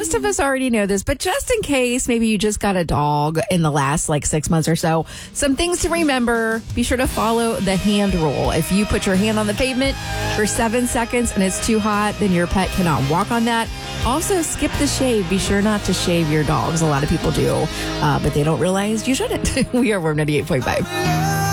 most of us already know this, but just in case maybe you just got a dog in the last 6 months or so, some things to remember. Be sure to follow the hand rule. If you put your hand on the pavement for 7 seconds and it's too hot, then your pet cannot walk on that. Also, skip the shave. Be sure not to shave your dogs. A lot of people do, but they don't realize you shouldn't. We are Worm 98.5.